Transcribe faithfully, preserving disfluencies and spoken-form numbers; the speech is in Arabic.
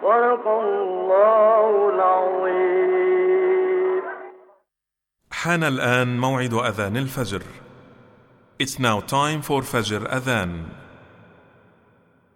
صدق الله العظيم. حان الآن موعد أذان الفجر. It's now time for Fajr Adhan.